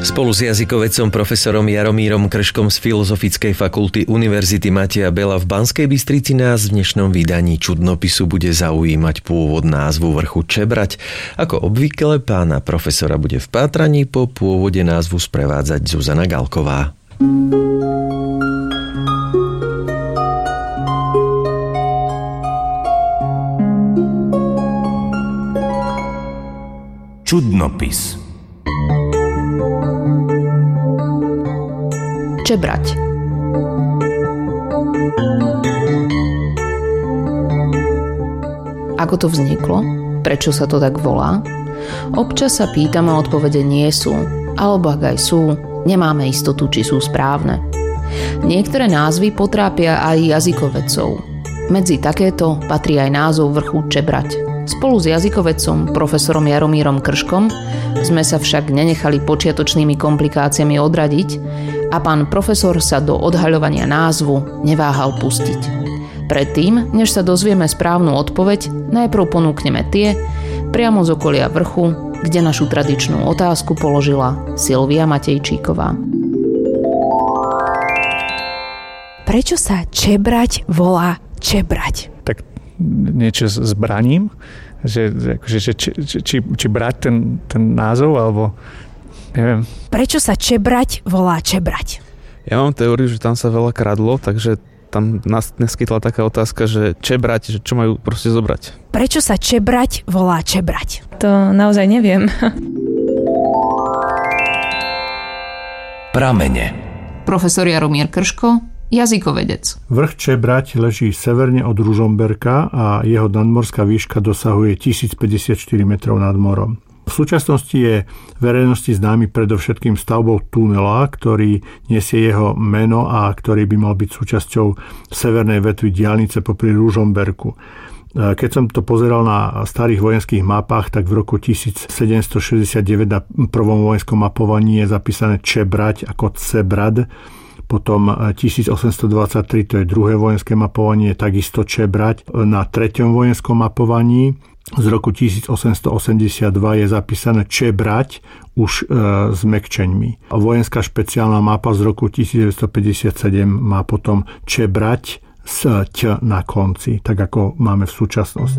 Spolu s jazykovedcom profesorom Jaromírom Krškom z Filozofickej fakulty Univerzity Mateja Bela v Banskej Bystrici nás v dnešnom vydaní Čudnopisu bude zaujímať pôvod názvu vrchu Čebrať. Ako obvykle pána profesora bude v pátraní po pôvode názvu sprevádzať Zuzana Galková. Čudnopis. Čebrať. Ako to vzniklo? Prečo sa to tak volá? Občas sa pýtame, odpovede nie sú, alebo ak aj sú, nemáme istotu, či sú správne. Niektoré názvy potrápia aj jazykovedcov. Medzi takéto patrí aj názov vrchu Čebrať. Spolu s jazykovedcom profesorom Jaromírom Krškom sme sa však nenechali počiatočnými komplikáciami odradiť a pán profesor sa do odhaľovania názvu neváhal pustiť. Predtým, než sa dozvieme správnu odpoveď, najprv ponúkneme tie priamo z okolia vrchu, kde našu tradičnú otázku položila Silvia Matejčíková. Prečo sa Čebrať volá Čebrať? Tak niečo s braním, či brať ten názov, alebo neviem. Prečo sa Čebrať volá Čebrať? Ja mám teóriu, že tam sa veľa kradlo, takže tam nás neskytla taká otázka, že Čebrať, že čo majú proste zobrať. Prečo sa Čebrať volá Čebrať? To naozaj neviem. Pramene. Profesor Jaromír Krško, jazykovedec. Vrch Čebrať leží severne od Ružomberka a jeho nadmorská výška dosahuje 1054 metrov nad morom. V súčasnosti je verejnosti známy predovšetkým stavbou tunela, ktorý nesie jeho meno a ktorý by mal byť súčasťou severnej vetvy diaľnice popri Ružomberku. Keď som to pozeral na starých vojenských mapách, tak v roku 1769 na prvom vojenskom mapovaní je zapísané Čebrať ako Cebrad. Potom 1823, to je druhé vojenské mapovanie, takisto Čebrať. Na treťom vojenskom mapovaní z roku 1882 je zapísané Čebrať už s mäkčeňmi. Vojenská špeciálna mapa z roku 1957 má potom Čebrať s ť na konci, tak ako máme v súčasnosti.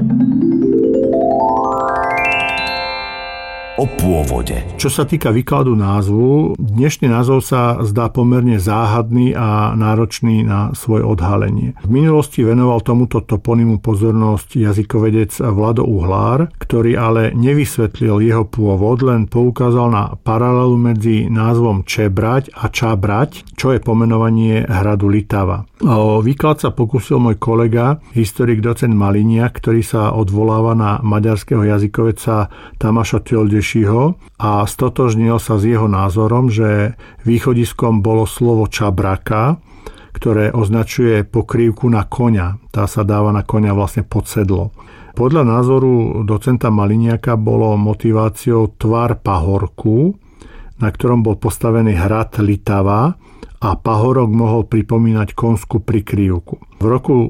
O pôvode. Čo sa týka výkladu názvu, dnešný názov sa zdá pomerne záhadný a náročný na svoje odhalenie. V minulosti venoval tomuto toponymu pozornosť jazykovedec Vlado Uhlár, ktorý ale nevysvetlil jeho pôvod, len poukázal na paralelu medzi názvom Čebrať a Čabrať, čo je pomenovanie hradu Litava. O výklad sa pokúsil môj kolega, historik docent Maliniak, ktorý sa odvoláva na maďarského jazykovedca Tamáša Toldešiho a stotožnil sa s jeho názorom, že východiskom bolo slovo čabraka, ktoré označuje pokrývku na koňa. Tá sa dáva na koňa vlastne pod sedlo. Podľa názoru docenta Maliniaka bolo motiváciou tvar pahorku, na ktorom bol postavený hrad Litava, a pahorok mohol pripomínať konskú prikrývku. V roku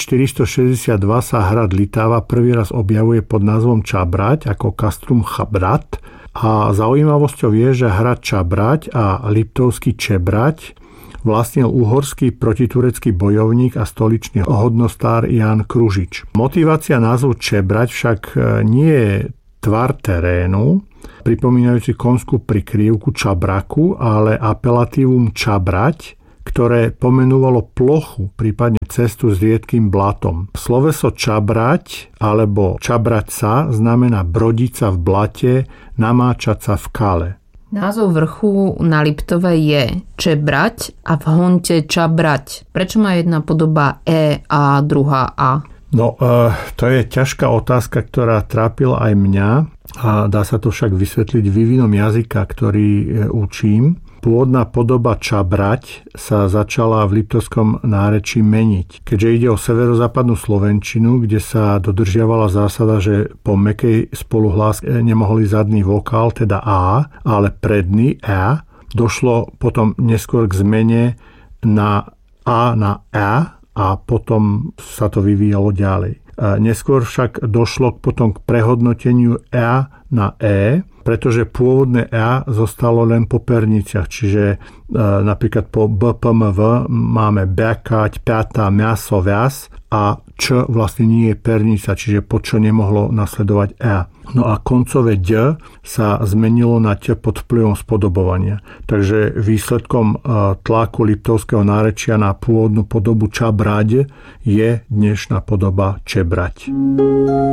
1462 sa hrad Litava prvý raz objavuje pod názvom Čabrať ako Castrum Chabrat a zaujímavosťou je, že hrad Čabrať a Liptovský Čebrať vlastnil uhorský protiturecký bojovník a stoličný hodnostár Ján Kružič. Motivácia názvu Čebrať však nie je tvar terénu, pripomínajúci konskú prikrývku čabraku, ale apelatívum čabrať, ktoré pomenovalo plochu, prípadne cestu s riedkým blatom. Sloveso čabrať alebo čabrať sa znamená brodiť sa v blate, namáčať sa v kale. Názov vrchu na Liptove je Čebrať a v Honte Čabrať. Prečo má jedna podoba E a druhá A? No, to je ťažká otázka, ktorá trápila aj mňa a dá sa to však vysvetliť vývinom jazyka, ktorý učím. Pôvodná podoba čabrať sa začala v liptovskom nárečí meniť. Keďže ide o severozápadnú slovenčinu, kde sa dodržiavala zásada, že po mäkkej spoluhláske nemohol ísť zadný vokál, teda A, ale predný E, došlo potom neskôr k zmene na A na E, a potom sa to vyvíjalo ďalej. Neskôr však došlo potom k prehodnoteniu EA na E, pretože pôvodné EA zostalo len po perniciach, čiže napríklad po BPMV máme bekať, päta, mäso, vias a Č vlastne nie je pernica, čiže po Č nemohlo nasledovať E. No a koncové D sa zmenilo na T pod vplyvom spodobovania. Takže výsledkom tlaku liptovského nárečia na pôvodnú podobu čabrať je dnešná podoba čebrať.